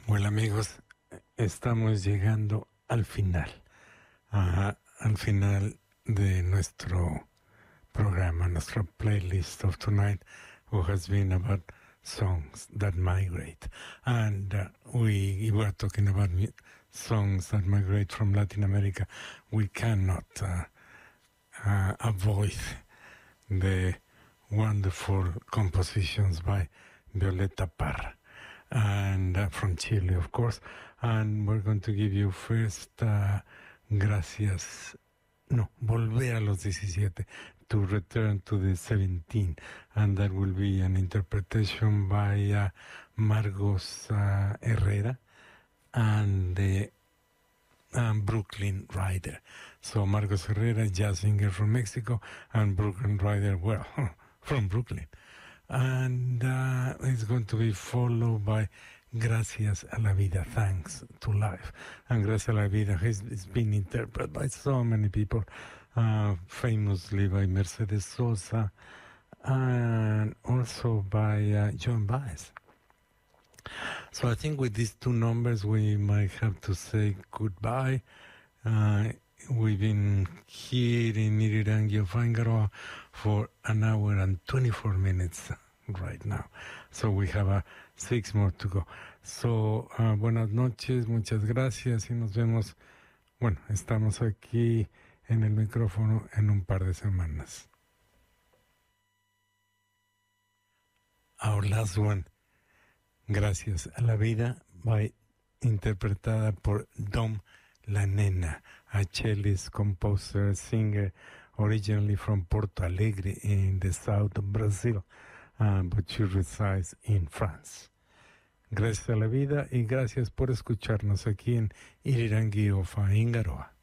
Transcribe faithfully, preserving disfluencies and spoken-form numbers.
Bueno amigos, estamos llegando al final, uh, al final de nuestro programa, nuestro playlist of tonight, who has been about songs that migrate. And uh, we were talking about songs that migrate from Latin America. We cannot uh, uh, avoid the wonderful compositions by Violeta Parra. And uh, from Chile, of course. And we're going to give you first uh, Gracias, no, Volver a los diecisiete, to return to the seventeen. And that will be an interpretation by uh, Margos uh, Herrera and the um, Brooklyn Rider. So Margos Herrera, jazz singer from Mexico, and Brooklyn Rider, well, from Brooklyn. And uh, it's going to be followed by Gracias a la Vida, Thanks to Life. And Gracias a la Vida has it's been interpreted by so many people, uh, famously by Mercedes Sosa, and also by uh, Joan Baez. So I think with these two numbers we might have to say goodbye. Uh, we've been here in Irirangi of Aingaroa for an hour and twenty-four minutes right now. So we have uh, six more to go. So, uh, buenas noches, muchas gracias y nos vemos. Bueno, estamos aquí en el micrófono en un par de semanas. Our last one, Gracias a la Vida, by, interpretada por Dom La Nena, a cellist, composer, singer, originally from Porto Alegre in the south of Brazil, uh, but she resides in France. Gracias a la Vida y gracias por escucharnos aquí en Irirangi of Aingaroa.